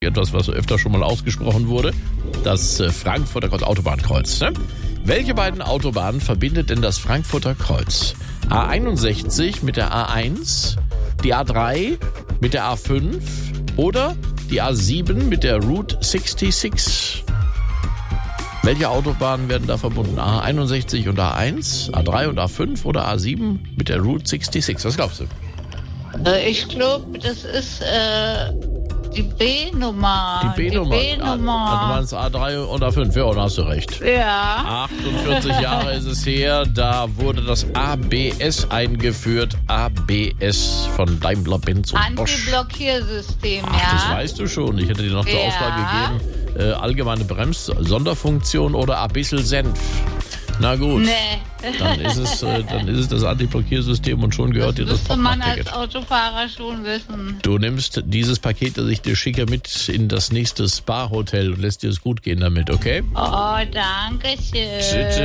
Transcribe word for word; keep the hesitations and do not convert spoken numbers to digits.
Etwas, was öfter schon mal ausgesprochen wurde. Das äh, Frankfurter Autobahnkreuz. Ne? Welche beiden Autobahnen verbindet denn das Frankfurter Kreuz? A einundsechzig mit der A eins, die A drei mit der A fünf oder die A sieben mit der Route sechsundsechzig? Welche Autobahnen werden da verbunden? A einundsechzig und A eins, A drei und A fünf oder A sieben mit der Route sechsundsechzig? Was glaubst du? Äh, ich glaube, das ist äh, die B-Nummer. Die B-Nummer. Die B-Nummer. Ah, du meinst A drei und A fünf, ja, dann hast du recht. Ja. achtundvierzig Jahre ist es her, da wurde das A B S eingeführt. A B S von Daimler, Benz und Bosch. Anti-Blockiersystem, Ach, ja. das weißt du schon. Ich hätte dir noch zur Ja. Auswahl gegeben. Äh, allgemeine Brems-Sonderfunktion oder ein bisschen Senf. Na gut. Nee. Dann ist es, äh, dann ist es das Anti-Blockiersystem und schon gehört Das dir das müsste man als Popcorn-Paket. Autofahrer schon wissen. Du nimmst dieses Paket, das ich dir schicke, mit in das nächste Spa-Hotel und lässt dir es gut gehen damit, okay? Oh, danke schön. Tschüss.